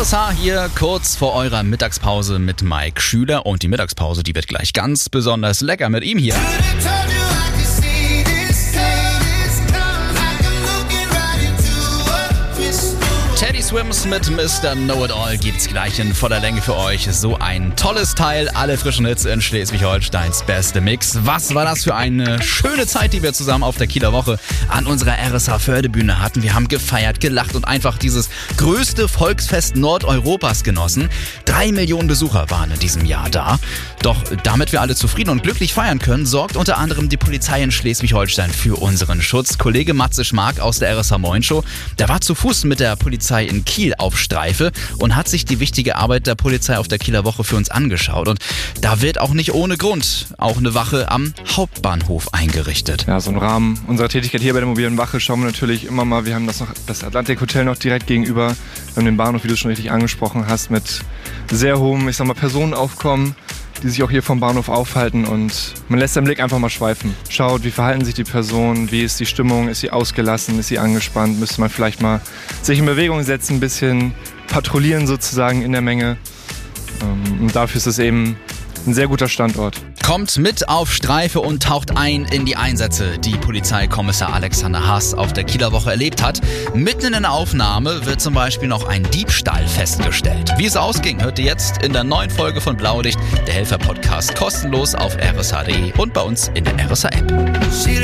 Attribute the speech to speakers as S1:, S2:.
S1: RSH hier kurz vor eurer Mittagspause mit Mike Schüler. Und die Mittagspause, die wird gleich ganz besonders lecker mit ihm hier. Teddy Swims mit Mr. Know-It-All gibt's gleich in voller Länge für euch. So ein tolles Teil, alle frischen Hits in Schleswig-Holsteins beste Mix. Was war das für eine schöne Zeit, die wir zusammen auf der Kieler Woche an unserer RSH-Förderbühne hatten. Wir haben gefeiert, gelacht und einfach dieses größte Volksfest Nordeuropas genossen. 3 Millionen Besucher waren in diesem Jahr da. Doch damit wir alle zufrieden und glücklich feiern können, sorgt unter anderem die Polizei in Schleswig-Holstein für unseren Schutz. Kollege Matze Schmark aus der RSH Moin Show, der war zu Fuß mit der Polizei in Kiel auf Streife und hat sich die wichtige Arbeit der Polizei auf der Kieler Woche für uns angeschaut. Und da wird auch nicht ohne Grund auch eine Wache am Hauptbahnhof eingerichtet.
S2: Ja, so im Rahmen unserer Tätigkeit hier bei der mobilen Wache schauen wir natürlich immer mal, wir haben das Atlantik Hotel noch direkt gegenüber. Wir haben den Bahnhof, wie du schon richtig angesprochen hast, mit sehr hohem, Personenaufkommen, die sich auch hier vom Bahnhof aufhalten, und man lässt den Blick einfach mal schweifen. Schaut, wie verhalten sich die Personen, wie ist die Stimmung, ist sie ausgelassen, ist sie angespannt, müsste man vielleicht mal sich in Bewegung setzen, ein bisschen patrouillieren sozusagen in der Menge. Und dafür ist es eben ein sehr guter Standort.
S1: Kommt mit auf Streife und taucht ein in die Einsätze, die Polizeikommissar Alexander Haas auf der Kieler Woche erlebt hat. Mitten in einer Aufnahme wird zum Beispiel noch ein Diebstahl festgestellt. Wie es ausging, hört ihr jetzt in der neuen Folge von Blaulicht, der Helfer-Podcast, kostenlos auf rsh.de und bei uns in der RSH-App.